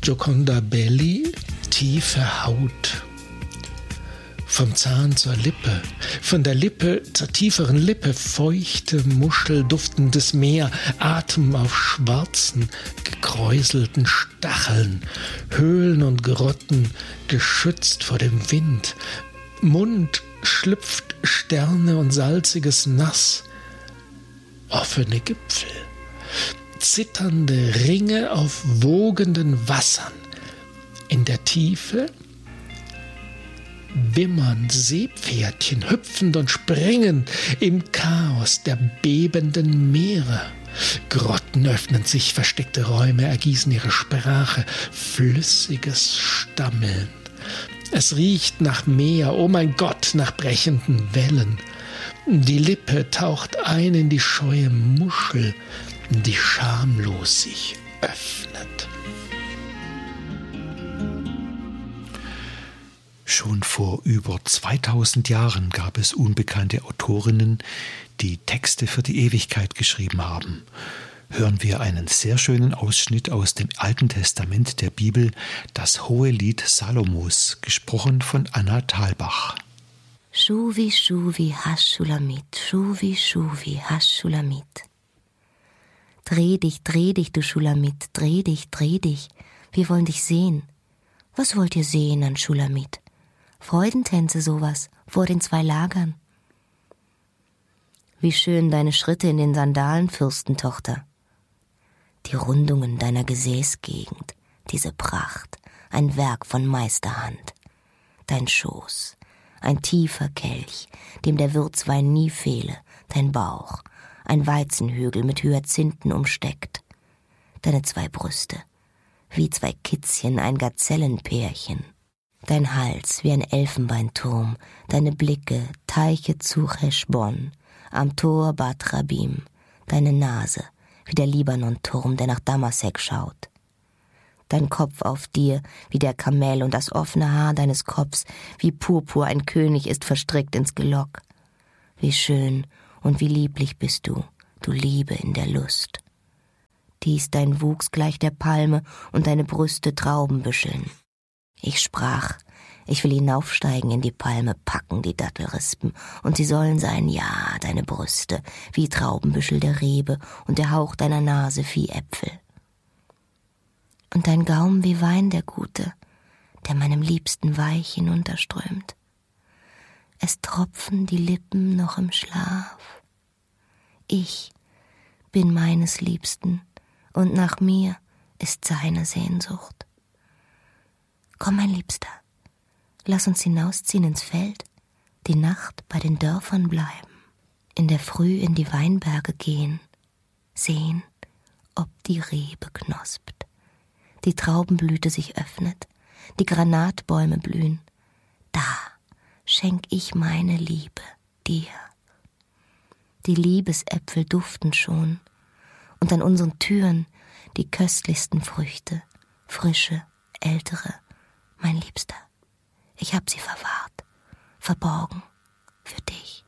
Gioconda Belli, tiefe Haut. Vom Zahn zur Lippe, von der Lippe zur tieferen Lippe, feuchte, muschelduftendes Meer, Atem auf schwarzen, gekräuselten Stacheln, Höhlen und Grotten, geschützt vor dem Wind, Mund schlüpft Sterne und salziges Nass, offene Gipfel, zitternde Ringe auf wogenden Wassern, in der Tiefe wimmern Seepferdchen, hüpfend und springend im Chaos der bebenden Meere. Grotten öffnen sich, versteckte Räume ergießen ihre Sprache, flüssiges Stammeln. Es riecht nach Meer, oh mein Gott, nach brechenden Wellen. Die Lippe taucht ein in die scheue Muschel, die schamlos sich öffnet. Schon vor über 2000 Jahren gab es unbekannte Autorinnen, die Texte für die Ewigkeit geschrieben haben. Hören wir einen sehr schönen Ausschnitt aus dem Alten Testament der Bibel, das Hohelied Salomos, gesprochen von Anna Thalbach. Shuvi, Shuvi, Hashulamit, Shuvi, Shuvi, Hashulamit. Dreh dich, du Shulamit, dreh dich, wir wollen dich sehen. Was wollt ihr sehen an Shulamit? Freudentänze sowas, vor den 2 Lagern. Wie schön deine Schritte in den Sandalen, Fürstentochter. Die Rundungen deiner Gesäßgegend, diese Pracht, ein Werk von Meisterhand. Dein Schoß, ein tiefer Kelch, dem der Würzwein nie fehle, dein Bauch, ein Weizenhügel mit Hyazinthen umsteckt. Deine 2 Brüste, wie 2 Kitzchen, ein Gazellenpärchen. Dein Hals wie ein Elfenbeinturm, deine Blicke, Teiche zu Cheschbon, am Tor Bat Rabim, deine Nase wie der Libanon-Turm, der nach Damasek schaut. Dein Kopf auf dir wie der Kamel und das offene Haar deines Kopfs wie Purpur, ein König ist verstrickt ins Gelock. Wie schön und wie lieblich bist du, du Liebe in der Lust. Dies dein Wuchs gleich der Palme und deine Brüste Traubenbüscheln. Ich sprach, ich will hinaufsteigen in die Palme, packen die Dattelrispen, und sie sollen sein, ja, deine Brüste, wie Traubenbüschel der Rebe und der Hauch deiner Nase wie Äpfel. Und dein Gaumen wie Wein der Gute, der meinem Liebsten weich hinunterströmt. Es tropfen die Lippen noch im Schlaf. Ich bin meines Liebsten, und nach mir ist seine Sehnsucht. Komm, mein Liebster, lass uns hinausziehen ins Feld, die Nacht bei den Dörfern bleiben, in der Früh in die Weinberge gehen, sehen, ob die Rebe knospt, die Traubenblüte sich öffnet, die Granatbäume blühen. Da schenk ich meine Liebe dir. Die Liebesäpfel duften schon, und an unseren Türen die köstlichsten Früchte, frische, ältere, mein Liebster, ich hab sie verwahrt, verborgen für dich.